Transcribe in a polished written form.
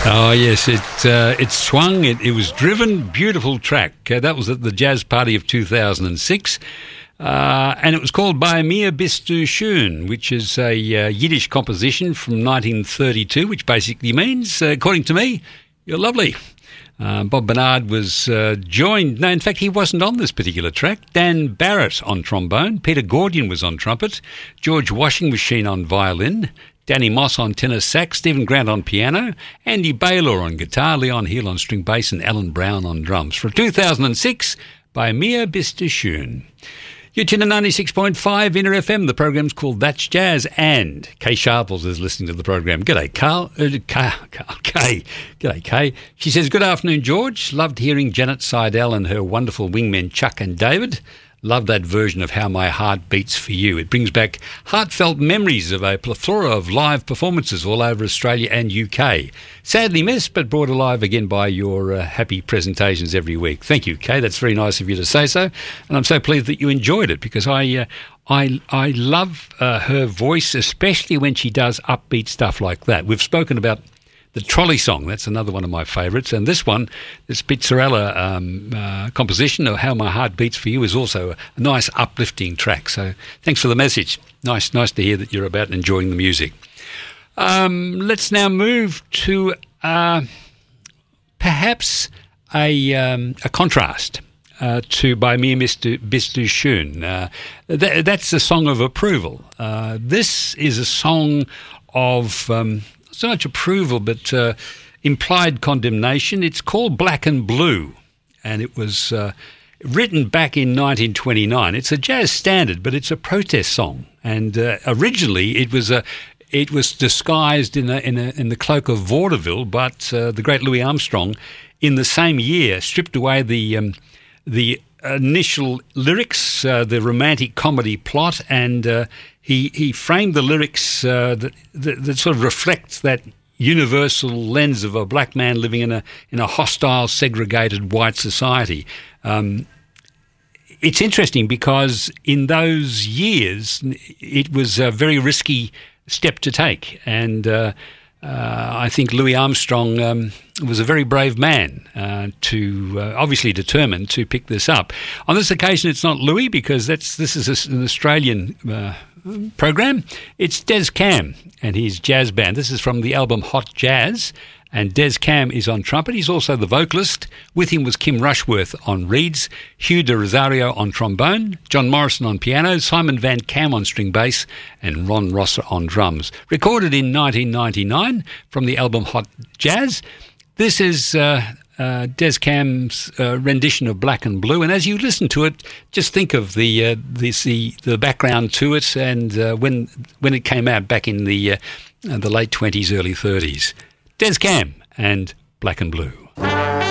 Oh, yes, it swung, it was driven, beautiful track. That was at the Jazz Party of 2006. And it was called Bei mir bist du schön, which is a Yiddish composition from 1932, which basically means, according to me, you're lovely. Bob Bernard was joined. No, in fact, he wasn't on this particular track. Dan Barrett on trombone. Peter Gordian was on trumpet. George Washing Machine on violin. Danny Moss on tenor sax. Stephen Grant on piano. Andy Baylor on guitar. Leon Hill on string bass. And Alan Brown on drums. From 2006, Bei mir bist du schön. You're tuned to 96.5 Inner FM. The program's called That's Jazz, and Kay Sharples is listening to the program. G'day, Carl. Kay. G'day, Kay. She says, good afternoon, George. Loved hearing Janet Seidel and her wonderful wingmen Chuck and David. Love that version of How My Heart Beats for You. It brings back heartfelt memories of a plethora of live performances all over Australia and UK. Sadly missed, but brought alive again by your happy presentations every week. Thank you, Kay. That's very nice of you to say so. And I'm so pleased that you enjoyed it, because I love her voice, especially when she does upbeat stuff like that. We've spoken about the Trolley Song, that's another one of my favourites. And this one, this Pizzarella composition of How My Heart Beats for You, is also a nice uplifting track. So thanks for the message. Nice to hear that you're about enjoying the music. Let's now move to perhaps a contrast to Bei mir bist du schön. That's a song of approval. This is a song of so much approval, but implied condemnation. It's called Black and Blue, and it was written back in 1929. It's a jazz standard, but it's a protest song. And originally, it was disguised in the cloak of vaudeville. But the great Louis Armstrong, in the same year, stripped away the initial lyrics, the romantic comedy plot, and he framed the lyrics that sort of reflects that universal lens of a black man living in a hostile, segregated white society. It's interesting because in those years it was a very risky step to take, and I think Louis Armstrong was a very brave man, obviously determined to pick this up. On this occasion, it's not Louis, because this is an Australian program. It's Des Cam and his jazz band. This is from the album Hot Jazz, and Des Cam is on trumpet. He's also the vocalist. With him was Kim Rushworth on reeds, Hugh de Rosario on trombone, John Morrison on piano, Simon Van Cam on string bass, and Ron Rosser on drums. Recorded in 1999 from the album Hot Jazz. This is Des Cam's rendition of Black and Blue, and as you listen to it, just think of the background to it, and when it came out back in the late 20s, early 30s. Des Cam and Black and Blue.